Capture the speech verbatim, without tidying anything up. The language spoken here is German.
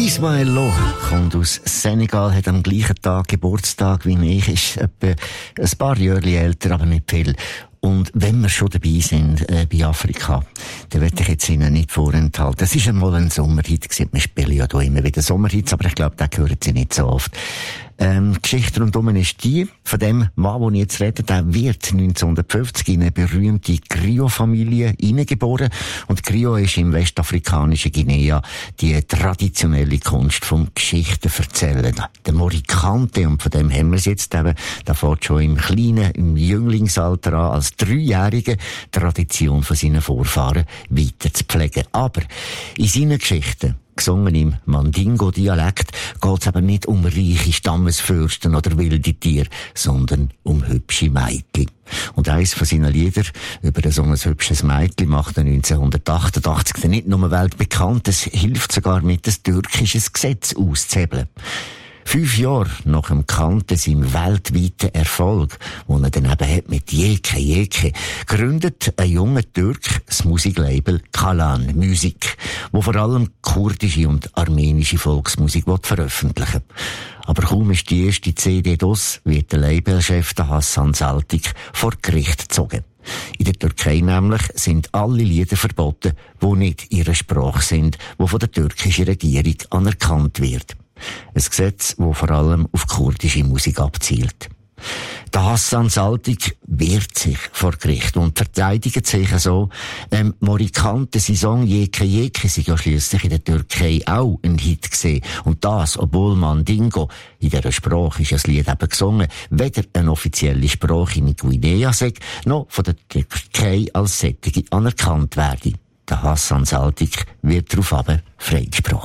Ismael Lo kommt aus Senegal, hat am gleichen Tag Geburtstag wie ich, ist etwa ein paar Jahre älter, aber nicht viel. Und wenn wir schon dabei sind, äh, bei Afrika, dann will ich jetzt Ihnen nicht vorenthalten. Es ist einmal ein Sommerhit gewesen. Wir spielen ja hier immer wieder Sommerhits, aber ich glaube, den hören Sie nicht so oft. Ähm, die Geschichte rundum ist die, von dem Mann, den ich jetzt rede, der wird neunzehnhundertfünfzig in eine berühmte Griot-Familie hineingeboren. Und Griot ist im westafrikanischen Guinea die traditionelle Kunst vom Geschichten erzählen. Der Morikante, und von dem haben wir es jetzt eben, der fährt schon im kleinen, im Jünglingsalter an, als Dreijähriger Tradition von seinen Vorfahren weiter zu pflegen. Aber in seinen Geschichten, gesungen im Mandingo-Dialekt, geht es aber nicht um reiche Stammesfürsten oder wilde Tiere, sondern um hübsche Mädchen. Und eines von seinen Liedern über so ein hübsches Mädchen macht er neunzehnhundertachtundachtzig dann nicht nur weltbekannt, es hilft sogar mit, ein türkisches Gesetz auszuhebeln. Fünf Jahre nach dem Kante seinem weltweiten Erfolg, den er dann eben hat mit Yeke Yeke, gründet ein junger Türk das Musiklabel Kalan Musik, wo vor allem kurdische und armenische Volksmusik veröffentlichen will. Aber kaum ist die erste C D draus, wird der Labelchef Hassan Saltik vor Gericht gezogen. In der Türkei nämlich sind alle Lieder verboten, die nicht ihre Sprache sind, die von der türkischen Regierung anerkannt wird. Ein Gesetz, das vor allem auf kurdische Musik abzielt. Der Hassan Saltik wehrt sich vor Gericht und verteidigt sich so. Ähm, Morikante, sein Song Yeke Yeke, sei ja schliesslich in der Türkei auch ein Hit gesehen. Und das, obwohl Mandingo, in dieser Sprache ist das Lied eben gesungen, weder eine offizielle Sprache in Guinea sei, noch von der Türkei als solche anerkannt werde. Der Hassan Saltik wird darauf aber freigesprochen.